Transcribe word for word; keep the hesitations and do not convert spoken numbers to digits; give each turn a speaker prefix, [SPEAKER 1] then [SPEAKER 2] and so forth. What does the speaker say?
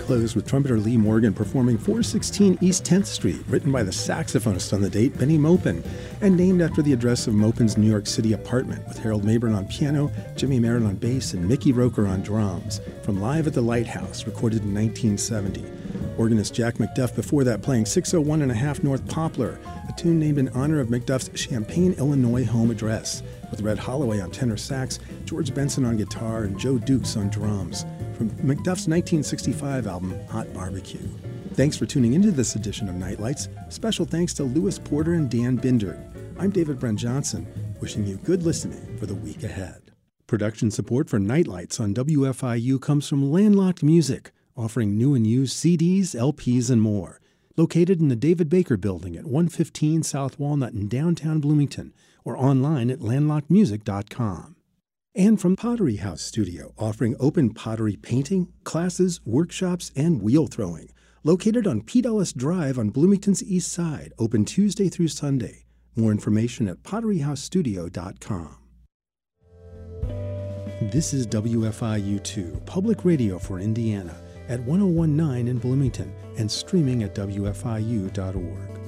[SPEAKER 1] closed with trumpeter Lee Morgan performing four sixteen East tenth Street, written by the saxophonist on the date, Benny Maupin, and named after the address of Maupin's New York City apartment, with Harold Mabern on piano, Jimmy Merritt on bass, and Mickey Roker on drums, from Live at the Lighthouse, recorded in nineteen seventy. Organist Jack McDuff before that playing six oh one and a half North Poplar, a tune named in honor of McDuff's Champaign, Illinois home address, with Red Holloway on tenor sax, George Benson on guitar, and Joe Dukes on drums, from McDuff's nineteen sixty-five album, Hot Barbecue. Thanks for tuning into this edition of Nightlights. Special thanks to Lewis Porter and Dan Binder. I'm David Brent Johnson, wishing you good listening for the week ahead. Production support for Nightlights on W F I U comes from Landlocked Music, offering new and used C Ds, L Ps, and more. Located in the David Baker Building at one fifteen South Walnut in downtown Bloomington, or online at landlocked music dot com. And from Pottery House Studio, offering open pottery painting, classes, workshops, and wheel throwing. Located on Pete Ellis Drive on Bloomington's East Side, open Tuesday through Sunday. More information at pottery house studio dot com. This is W F I U two, public radio for Indiana, at one oh one point nine in Bloomington and streaming at W F I U dot org.